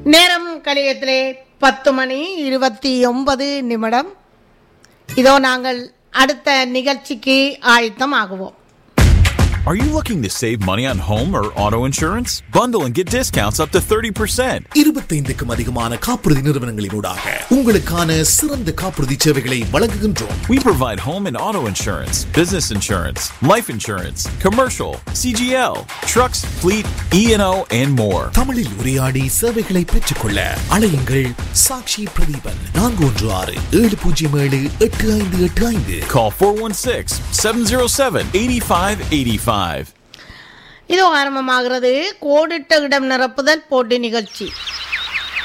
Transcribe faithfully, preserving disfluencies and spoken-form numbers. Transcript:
நேரம் கலியத்திலே பத்து மணி இருபத்தி ஒன்பது நிமிடம். இதோ நாங்கள் அடுத்த நிகழ்ச்சிக்கு ஆயத்தம் ஆகுவோம். Are you looking to save money on home or auto insurance? Bundle and get discounts up to thirty percent. இருபத்தைந்துக்கும் அதிகமான காப்புறுதி நிறுவனங்களினூடாக உங்களுக்கான சிறந்த காப்புறுதி சேவைகளை வழங்குகின்றோம். We provide home and auto insurance, business insurance, life insurance, commercial, C G L, trucks, fleet, E and O, and more. தமிழில் உரையாடி சேவைகளை பெற்றுக்கொள்ள அழையுங்கள் சாக்ஷி பிரதீபன் நான்கு ஒன்று ஆறு ஏழு பூஜ்ஜியம் ஏழு எட்டு ஐந்து எட்டு ஐந்து. Call four one six, seven zero seven, eight five eight five. இதோ ஆரம்பமாகிறது கோடிட்ட இடம் நிரப்புதல் போட்டி நிகழ்ச்சி.